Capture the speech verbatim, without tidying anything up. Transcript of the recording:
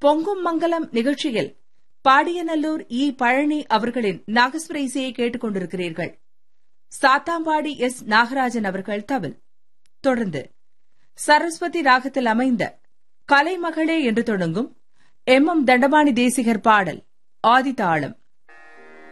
பொங்கும் மங்கலம் நிகழ்ச்சியில் பாடியநல்லூர் இ பழனி அவர்களின் நாகஸ்வர இசையை கேட்டுக் கொண்டிருக்கிறீர்கள். சாத்தாம்பாடி எஸ் நாகராஜன் அவர்கள் தவில். தொடர்ந்து சரஸ்வதி ராகத்தில் அமைந்த கலைமகளே என்று தொடங்கும் எம் எம் தண்டபாணி தேசிகர் பாடல் ஆதிதாளம்.